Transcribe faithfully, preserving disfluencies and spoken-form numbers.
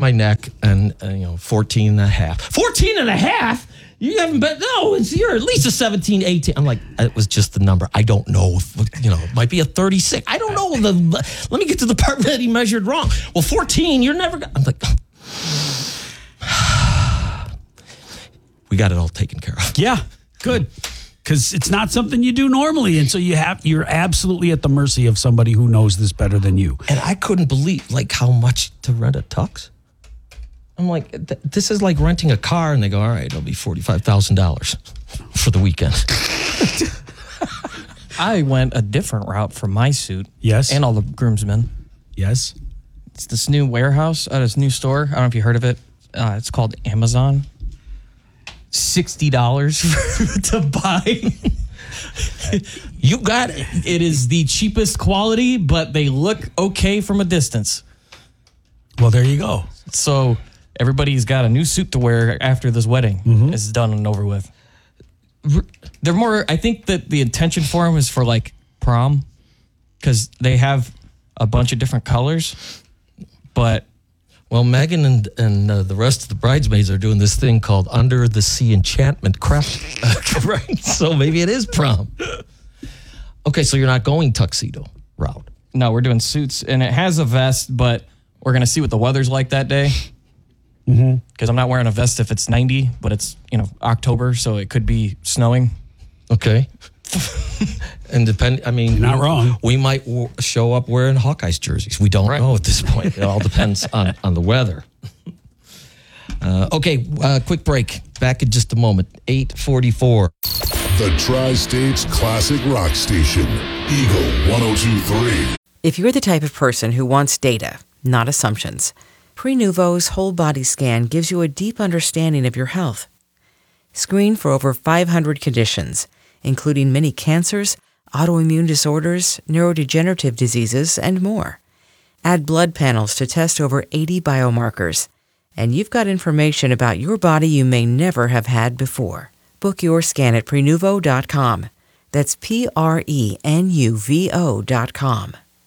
my neck and, uh, you know, fourteen and a half. fourteen and a half? You haven't been, no, it's, you're at least a seventeen, eighteen. I'm like, it was just the number. I don't know. If, you know, it might be a thirty-six. I don't know. The Let me get to the part that he measured wrong. Well, fourteen, you're never going to. I'm like, we got it all taken care of. Yeah, good. Because it's not something you do normally. And so you have, you're absolutely at the mercy of somebody who knows this better than you. And I couldn't believe, like, how much to rent a tux. I'm like, th- this is like renting a car, and they go, all right, it'll be forty-five thousand dollars for the weekend. I went a different route for my suit. Yes. And all the groomsmen. Yes. It's this new warehouse at this new store. I don't know if you heard of it. Uh, it's called Amazon. sixty dollars to buy. You got it. It is the cheapest quality, but they look okay from a distance. Well, there you go. So everybody's got a new suit to wear after this wedding mm-hmm. is done and over with. They're more, I think that the intention for them is for like prom, because they have a bunch of different colors, but well, Megan and and uh, the rest of the bridesmaids are doing this thing called Under the Sea Enchantment Craft, right? So maybe it is prom. Okay, so you're not going tuxedo route. No, we're doing suits, and it has a vest, but we're going to see what the weather's like that day. Because mm-hmm. I'm not wearing a vest if it's ninety, but it's, you know, October, so it could be snowing. Okay. And depend, I mean, You're not we, wrong. We might w- show up wearing Hawkeyes jerseys. We don't right. know at this point. It all depends on, on the weather. Uh, okay, uh, quick break. Back in just a moment. eight forty-four. The Tri-States Classic Rock Station, Eagle one oh two point three. If you're the type of person who wants data, not assumptions, Prenuvo's whole body scan gives you a deep understanding of your health. Screen for over five hundred conditions, including many cancers, autoimmune disorders, neurodegenerative diseases, and more. Add blood panels to test over eighty biomarkers, and you've got information about your body you may never have had before. Book your scan at Prenuvo dot com. That's P R E N U V O dot com.